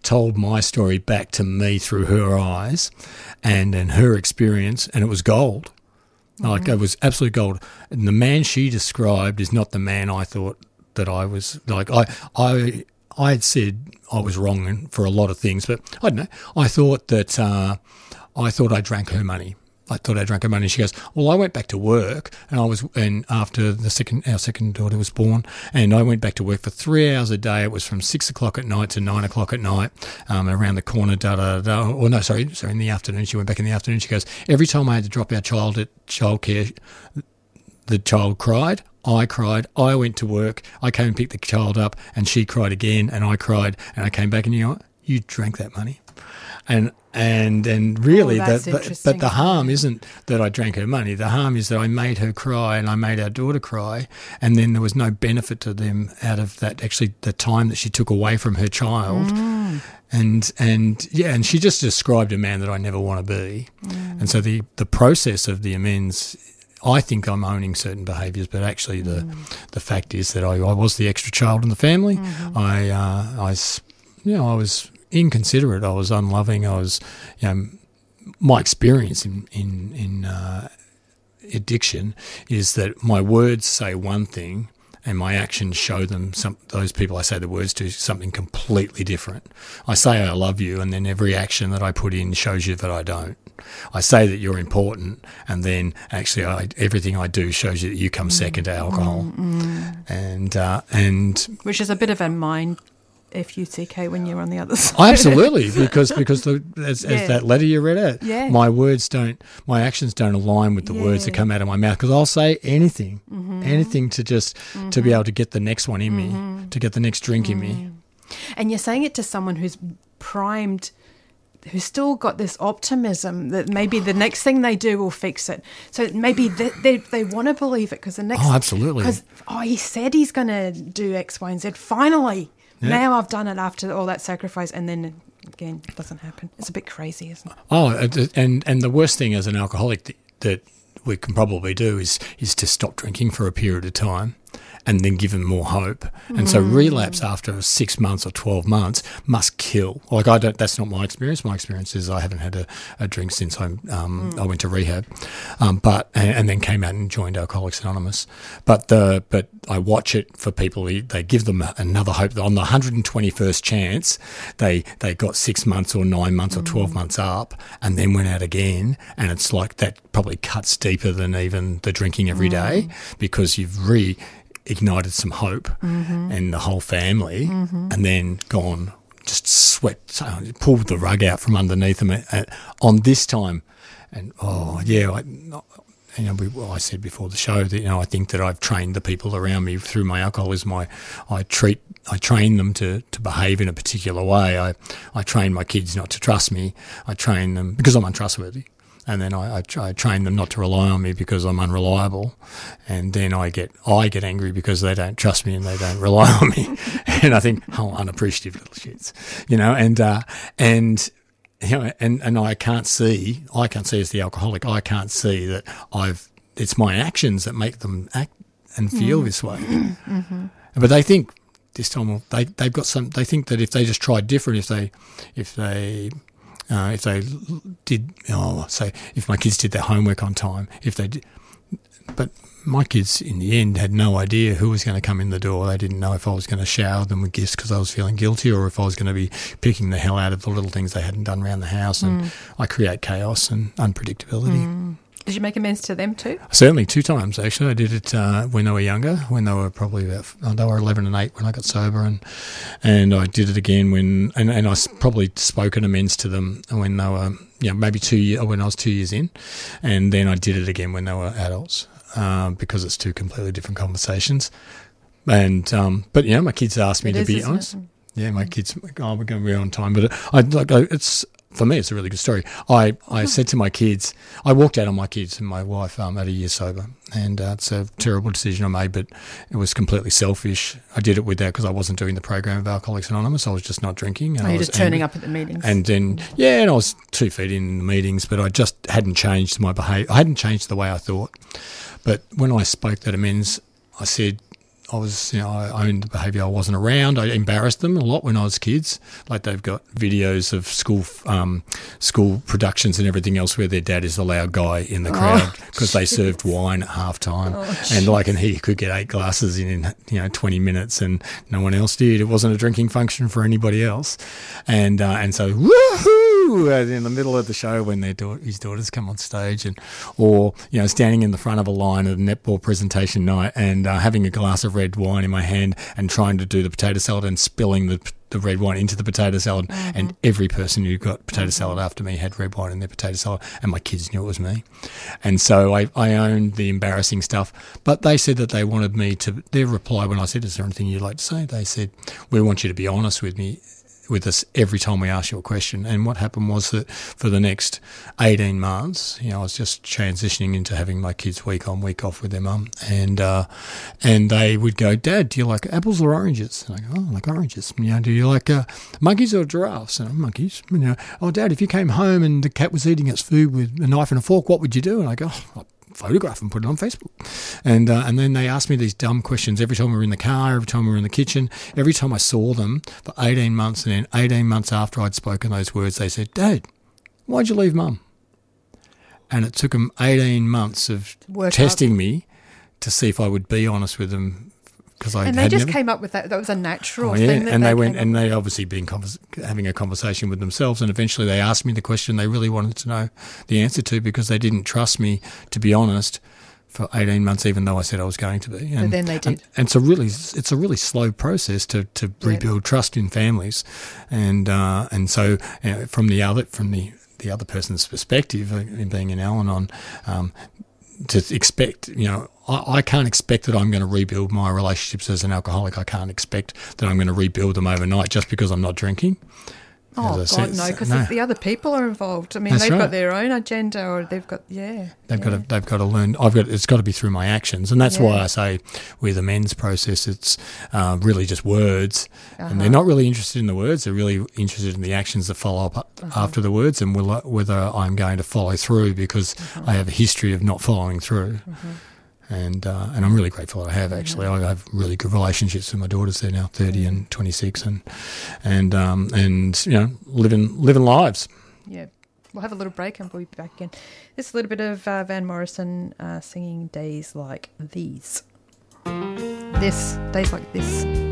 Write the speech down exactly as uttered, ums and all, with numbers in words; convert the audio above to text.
told my story back to me through her eyes and, and her experience, and it was gold. Mm-hmm. Like, it was absolute gold. And the man she described is not the man I thought that I was. Like, I I, I had said I was wrong for a lot of things, but I don't know. I thought that uh, I thought I drank her money. I thought I drank her money. She goes, well, I went back to work, and I was, and after the second, our second daughter was born, and I went back to work for three hours a day. It was from six o'clock at night to nine o'clock at night, um, around the corner, da da da. Or no, sorry, sorry, in the afternoon. She went back in the afternoon. She goes, every time I had to drop our child at childcare, the child cried. I cried. I went to work. I came and picked the child up, and she cried again, and I cried, and I came back, and you know what? You drank that money. And and and really, oh, the, but, but the harm isn't that I drank her money. The harm is that I made her cry and I made our daughter cry, and then there was no benefit to them out of that. Actually, the time that she took away from her child, mm. and and yeah, and she just described a man that I never want to be. Mm. And so the the process of the amends, I think I'm owning certain behaviours, but actually the mm. the fact is that I, I was the extra child in the family. Mm-hmm. I uh, I you know I was inconsiderate. I was unloving. I was, you know, my experience in in in uh, addiction is that my words say one thing, and my actions show them some. Those people I say the words to something completely different. I say I love you, and then every action that I put in shows you that I don't. I say that you're important, and then actually I, everything I do shows you that you come mm. second to alcohol, mm-hmm. and uh, and which is a bit of a mind. F U C K when you're on the other side. Oh, absolutely, because because the, as, yeah. as that letter you read out, yeah. my words don't, my actions don't align with the yeah. words that come out of my mouth, because I'll say anything, mm-hmm. anything to just mm-hmm. to be able to get the next one in mm-hmm. me, to get the next drink mm-hmm. in me. And you're saying it to someone who's primed, who's still got this optimism that maybe the next thing they do will fix it. So maybe they they, they want to believe it because the next oh absolutely because oh he said he's going to do X, Y, and Z. Finally. Yeah. Now I've done it after all that sacrifice, and then again, it doesn't happen. It's a bit crazy, isn't it? Oh, and and the worst thing as an alcoholic that, that we can probably do is is to stop drinking for a period of time, and then give them more hope. And mm. so relapse after six months or twelve months must kill. Like I don't. That's not my experience. My experience is I haven't had a, a drink since I um, mm. I went to rehab, um, but and, and then came out and joined Alcoholics Anonymous. But the but I watch it for people. They give them another hope. On the one hundred twenty-first chance, they they got six months or nine months mm. or twelve months up, and then went out again. And it's like that probably cuts deeper than even the drinking every day mm. because you've re ignited some hope mm-hmm. in the whole family mm-hmm. and then gone, just swept, pulled the rug out from underneath them on this time. And, oh, yeah, I, you know, we, well, I said before the show that, you know, I think that I've trained the people around me through my alcoholism. I, I treat, I train them to, to behave in a particular way. I, I train my kids not to trust me. I train them because I'm untrustworthy. And then I, I, I train them not to rely on me because I'm unreliable, and then I get I get angry because they don't trust me and they don't rely on me, and I think, oh, unappreciative little shits, you know, and uh, and you know, and, and I can't see I can't see as the alcoholic I can't see that I've it's my actions that make them act and feel mm. this way, mm-hmm. but they think this time they they've got some they think that if they just tried different, if they if they Uh, if they did, oh, say, if my kids did their homework on time, if they did, but my kids in the end had no idea who was going to come in the door. They didn't know if I was going to shower them with gifts because I was feeling guilty, or if I was going to be picking the hell out of the little things they hadn't done around the house. And mm. I create chaos and unpredictability. Mm. Did you make amends to them too? Certainly, two times actually. I did it uh, when they were younger, when they were probably about oh, they were eleven and eight when I got sober, and and I did it again when and, and I probably spoke an amends to them when they were you know maybe two years when I was two years in, and then I did it again when they were adults uh, because it's two completely different conversations. And um, but you know my kids asked me it to is, be honest. It? Yeah, my kids. Oh, we're going to be on time, but I like I, it's. For me, it's a really good story. I, I said to my kids, I walked out on my kids and my wife um, at a year sober, and uh, it's a terrible decision I made, but it was completely selfish. I did it with that because I wasn't doing the program of Alcoholics Anonymous. I was just not drinking. And oh, I you're was just turning angry. up at the meetings. And then, yeah, and I was two feet in the meetings, but I just hadn't changed my behaviour. I hadn't changed the way I thought. But when I spoke that amends, I said, I was, you know, I owned the behaviour. I wasn't around. I embarrassed them a lot when I was kids. Like they've got videos of school um, school productions and everything else where their dad is the loud guy in the crowd because oh, they served wine at half time, oh, and like, and he could get eight glasses in, in you know twenty minutes, and no one else did. It wasn't a drinking function for anybody else, and uh, and so woohoo in the middle of the show when their daughter, his daughters come on stage, and or you know standing in the front of a line at a netball presentation night and uh, having a glass of red wine in my hand and trying to do the potato salad and spilling the the red wine into the potato salad, mm-hmm. and every person who got potato mm-hmm. salad after me had red wine in their potato salad, and my kids knew it was me. And so I, I owned the embarrassing stuff, but they said that they wanted me to, their reply when I said, is there anything you'd like to say? They said, we want you to be honest with me, with us every time we ask you a question. And what happened was that for the next eighteen months, you know, I was just transitioning into having my kids week on, week off with their mum, and uh, and they would go, Dad, do you like apples or oranges? And I go, oh, I like oranges. You know, do you like uh, monkeys or giraffes? And I'm, monkeys. You know, oh, Dad, if you came home and the cat was eating its food with a knife and a fork, what would you do? And I go, oh, photograph and put it on Facebook. And uh, and then they asked me these dumb questions every time we were in the car, every time we were in the kitchen, every time I saw them for eighteen months. And then eighteen months after I'd spoken those words, they said, Dad, why'd you leave Mum? And it took them eighteen months of Work testing up. me to see if I would be honest with them. I and they just never... came up with that. That was a natural oh, yeah. thing. That and they, they went, and they obviously been convers- having a conversation with themselves, and eventually they asked me the question they really wanted to know the answer to, because they didn't trust me to be honest for eighteen months, even though I said I was going to be. And but then they did. And, and it's a really, it's a really slow process to, to rebuild yep. trust in families, and uh, and so you know, from the other from the the other person's perspective, in being in Al-Anon, um, to expect, you know, I, I can't expect that I'm going to rebuild my relationships as an alcoholic. I can't expect that I'm going to rebuild them overnight just because I'm not drinking. Oh, God, said, no, because no. the other people are involved. I mean, That's they've right. got their own agenda, or they've got, yeah. They've yeah. got to, they've got to learn. I've got, it's got to be through my actions. And that's yeah. why I say with the men's process, it's uh, really just words. Uh-huh. And they're not really interested in the words. They're really interested in the actions that follow up uh-huh. after the words, and will, whether I'm going to follow through, because uh-huh. I have a history of not following through. Uh-huh. And uh, and I'm really grateful that I have, actually. I have really good relationships with my daughters. They're now thirty and twenty-six, and and um, and you know living living lives. Yeah, we'll have a little break and we'll be back again. This is a little bit of uh, Van Morrison uh, singing "Days Like These." This days like this.